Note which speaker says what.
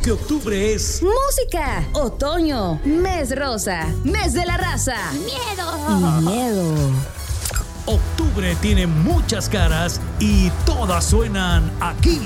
Speaker 1: porque octubre es
Speaker 2: música, otoño, mes rosa, mes de la raza.
Speaker 3: ¡Miedo!
Speaker 2: Y miedo.
Speaker 1: Octubre tiene muchas caras y todas suenan aquí.